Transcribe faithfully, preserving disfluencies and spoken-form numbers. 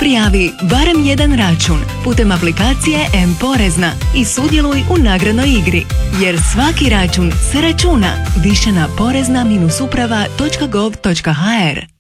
Prijavi barem jedan račun putem aplikacije M-Porezna i sudjeluj u nagradnoj igri. Jer svaki račun se računa. Više na porezna uprava točka gov točka ha er.